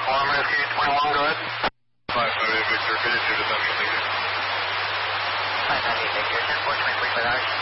Alarm Rescue 21, go ahead. 598 Victor, finish your detention, thank you. 598 Victor, 10-4, 23 for the hours.